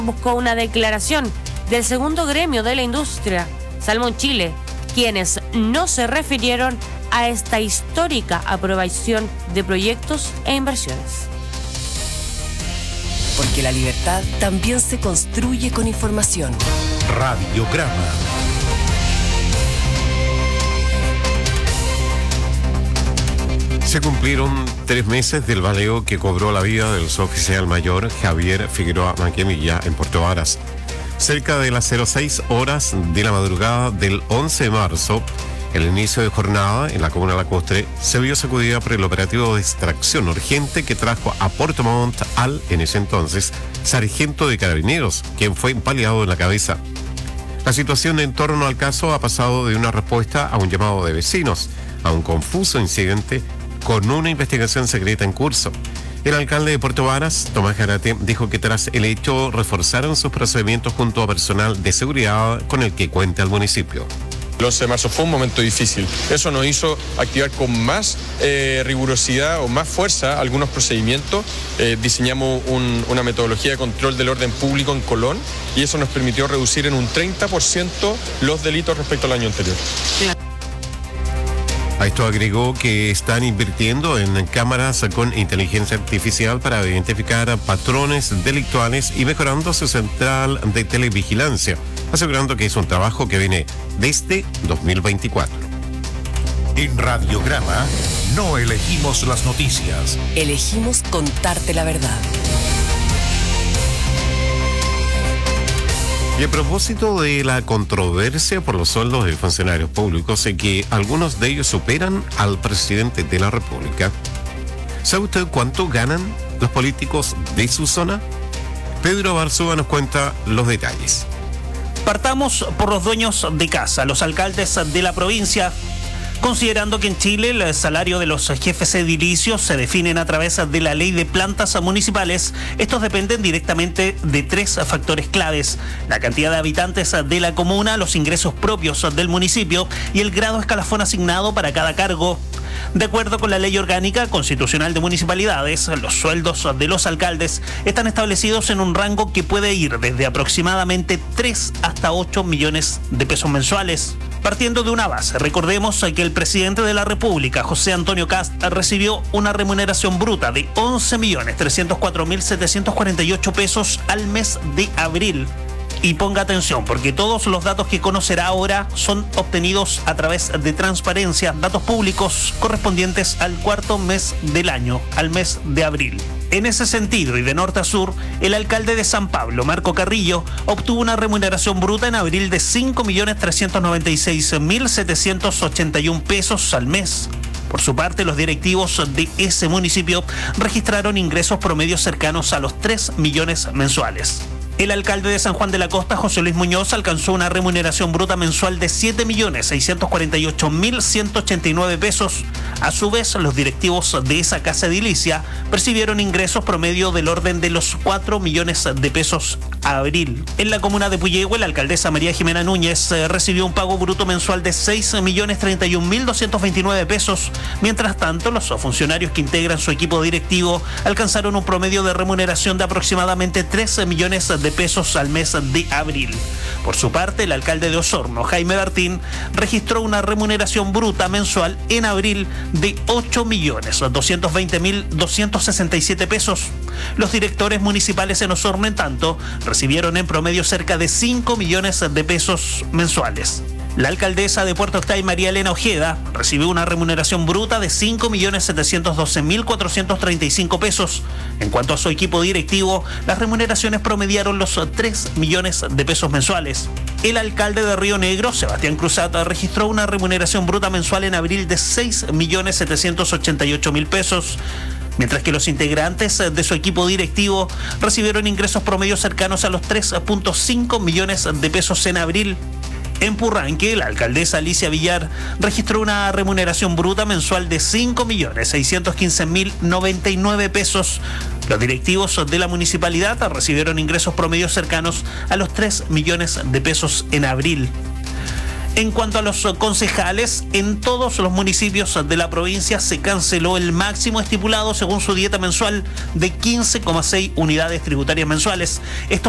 buscó una declaración del segundo gremio de la industria, Salmón Chile, quienes no se refirieron a esta histórica aprobación de proyectos e inversiones. Porque la libertad también se construye con información. Radiograma. Se cumplieron 3 meses del baleo que cobró la vida del suboficial mayor Javier Figueroa Manquemilla en Puerto Varas. Cerca de las 06 horas de la madrugada del 11 de marzo, el inicio de jornada en la comuna de Lacustre se vio sacudida por el operativo de extracción urgente que trajo a Puerto Montt al, en ese entonces, sargento de carabineros, quien fue empaleado en la cabeza. La situación en torno al caso ha pasado de una respuesta a un llamado de vecinos, a un confuso incidente con una investigación secreta en curso. El alcalde de Puerto Varas, Tomás Jarate, dijo que tras el hecho reforzaron sus procedimientos junto a personal de seguridad con el que cuenta el municipio. El 11 de marzo fue un momento difícil. Eso nos hizo activar con más rigurosidad o más fuerza algunos procedimientos. Diseñamos una metodología de control del orden público en Colón y eso nos permitió reducir en un 30% los delitos respecto al año anterior. A esto agregó que están invirtiendo en cámaras con inteligencia artificial para identificar patrones delictuales y mejorando su central de televigilancia, asegurando que es un trabajo que viene desde 2024. En Radiograma no elegimos las noticias. Elegimos contarte la verdad. Y a propósito de la controversia por los sueldos de funcionarios públicos, sé que algunos de ellos superan al presidente de la República. ¿Sabe usted cuánto ganan los políticos de su zona? Pedro Barzúa nos cuenta los detalles. Partamos por los dueños de casa, los alcaldes de la provincia. Considerando que en Chile el salario de los jefes edilicios se definen a través de la ley de plantas municipales, estos dependen directamente de 3 factores claves: la cantidad de habitantes de la comuna, los ingresos propios del municipio y el grado escalafón asignado para cada cargo. De acuerdo con la Ley Orgánica Constitucional de Municipalidades, los sueldos de los alcaldes están establecidos en un rango que puede ir desde aproximadamente 3 hasta 8 millones de pesos mensuales. Partiendo de una base, recordemos que el presidente de la República, José Antonio Kast, recibió una remuneración bruta de 11.304.748 pesos al mes de abril. Y ponga atención, porque todos los datos que conocerá ahora son obtenidos a través de transparencia, datos públicos correspondientes al 4º mes del año, al mes de abril. En ese sentido, y de norte a sur, el alcalde de San Pablo, Marco Carrillo, obtuvo una remuneración bruta en abril de 5.396.781 pesos al mes. Por su parte, los directivos de ese municipio registraron ingresos promedios cercanos a los 3 millones mensuales. El alcalde de San Juan de la Costa, José Luis Muñoz, alcanzó una remuneración bruta mensual de 7.648.189 pesos. A su vez, los directivos de esa casa edilicia percibieron ingresos promedio del orden de los 4 millones de pesos a abril. En la comuna de Puyehue, la alcaldesa María Jimena Núñez recibió un pago bruto mensual de 6.031.229 pesos. Mientras tanto, los funcionarios que integran su equipo directivo alcanzaron un promedio de remuneración de aproximadamente 13 millones de pesos al mes de abril. Por su parte, el alcalde de Osorno, Jaime Bertín, registró una remuneración bruta mensual en abril de 8.220.267 pesos. Los directores municipales en Osorno, en tanto, recibieron en promedio cerca de 5 millones de pesos mensuales. La alcaldesa de Puerto Octay, María Elena Ojeda, recibió una remuneración bruta de 5.712.435 pesos. En cuanto a su equipo directivo, las remuneraciones promediaron los 3 millones de pesos mensuales. El alcalde de Río Negro, Sebastián Cruzat, registró una remuneración bruta mensual en abril de 6.788.000 pesos. Mientras que los integrantes de su equipo directivo recibieron ingresos promedios cercanos a los 3.5 millones de pesos en abril. En Purranque, la alcaldesa Alicia Villar registró una remuneración bruta mensual de 5.615.099 pesos. Los directivos de la municipalidad recibieron ingresos promedios cercanos a los 3 millones de pesos en abril. En cuanto a los concejales, en todos los municipios de la provincia se canceló el máximo estipulado según su dieta mensual de 15,6 unidades tributarias mensuales. Esto